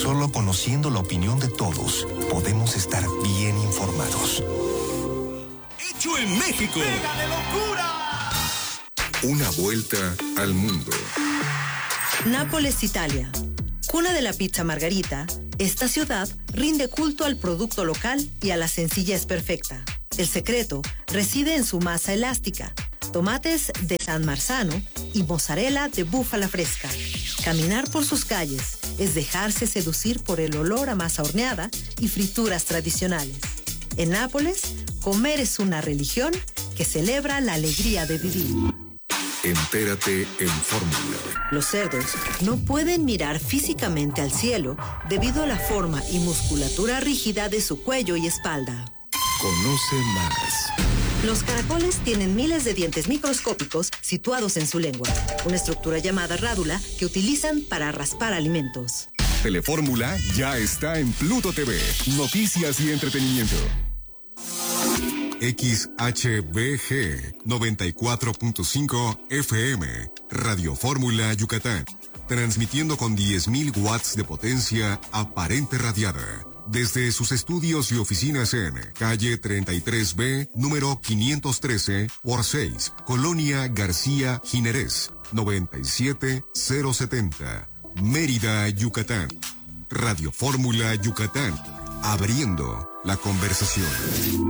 Solo conociendo la opinión de todos podemos estar bien informados. Hecho en México. ¡Venga de locura! Una vuelta al mundo. Nápoles, Italia. Cuna de la pizza margarita, esta ciudad rinde culto al producto local y a la sencillez perfecta. El secreto reside en su masa elástica, tomates de San Marzano y mozzarella de búfala fresca. Caminar por sus calles es dejarse seducir por el olor a masa horneada y frituras tradicionales. En Nápoles, comer es una religión que celebra la alegría de vivir. Entérate en Fórmula. Los cerdos no pueden mirar físicamente al cielo debido a la forma y musculatura rígida de su cuello y espalda. Conoce más. Los caracoles tienen miles de dientes microscópicos situados en su lengua, una estructura llamada rádula que utilizan para raspar alimentos. Telefórmula ya está en Pluto TV. Noticias y entretenimiento. XHBG 94.5 FM, Radio Fórmula Yucatán, transmitiendo con 10.000 watts de potencia aparente radiada, desde sus estudios y oficinas en calle 33B, número 513 por 6, Colonia García Jiménez, 97070, Mérida, Yucatán. Radio Fórmula Yucatán, abriendo la conversación.